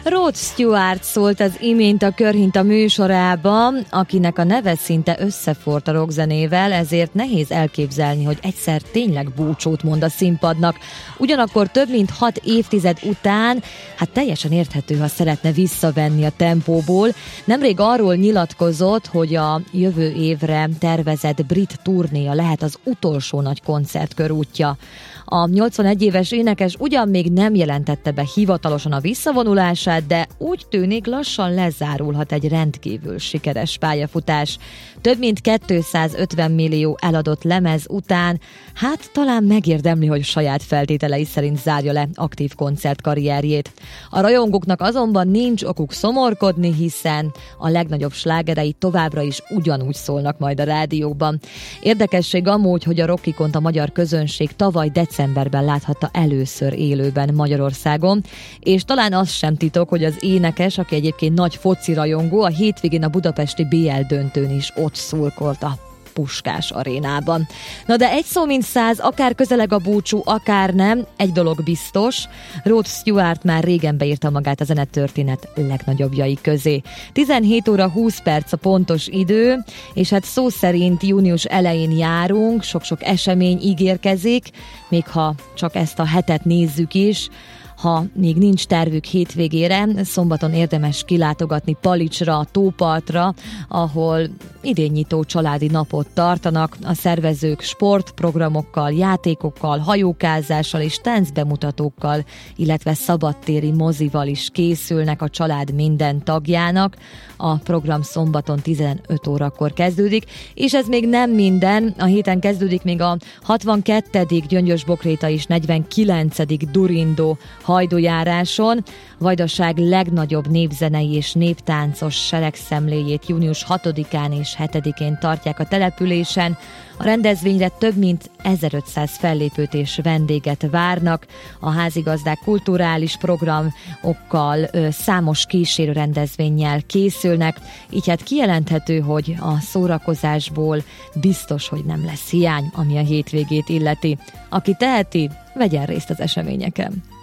Rod Stewart szólt az imént a Körhinta műsorában, akinek a neve szinte összeforrt a rockzenével, ezért nehéz elképzelni, hogy egyszer tényleg búcsút mond a színpadnak. Ugyanakkor több mint 6 évtized után, teljesen érthető, ha szeretne visszavenni a tempóból. Nemrég arról nyilatkozott, hogy a jövő évre tervezett brit turnéja lehet az utolsó nagy koncertkörútja. A 81 éves énekes ugyan még nem jelentette be hivatalosan a visszavonulását, de úgy tűnik, lassan lezárulhat egy rendkívül sikeres pályafutás. Több mint 250 millió eladott lemez után, talán megérdemli, hogy saját feltételei szerint zárja le aktív koncertkarrierjét. A rajongóknak azonban nincs okuk szomorkodni, hiszen a legnagyobb slágerei továbbra is ugyanúgy szólnak majd a rádióban. Érdekesség amúgy, hogy a rockikont a magyar közönség tavaly decemberben láthatta először élőben Magyarországon, és talán az sem titok, hogy az énekes, aki egyébként nagy foci rajongó, a hétvégén a budapesti BL döntőn is ott szurkolt a Puskás arénában. Na de egy szó mint 100, akár közeleg a búcsú, akár nem, egy dolog biztos, Rod Stewart már régen beírta magát a zenetörténet legnagyobbjai közé. 17 óra 20 perc a pontos idő, és szó szerint június elején járunk, sok-sok esemény ígérkezik, még ha csak ezt a hetet nézzük is. Ha még nincs tervük hétvégére, szombaton érdemes kilátogatni Palicsra, a tópartra, ahol idénnyitó családi napot tartanak. A szervezők sportprogramokkal, játékokkal, hajókázással és táncbemutatókkal, illetve szabadtéri mozival is készülnek a család minden tagjának. A program szombaton 15 órakor kezdődik, és ez még nem minden. A héten kezdődik még a 62. Gyöngyös-Bokréta és 49. Durindó hajdújáráson. Vajdaság legnagyobb népzenei és néptáncos seregszemléjét június 6-án és 7-én tartják a településen. A rendezvényre több mint 1500 fellépőt és vendéget várnak. A házigazdák kulturális programokkal, számos kísérő rendezvénnyel készülnek, így kijelenthető, hogy a szórakozásból biztos, hogy nem lesz hiány, ami a hétvégét illeti. Aki teheti, vegyen részt az eseményeken.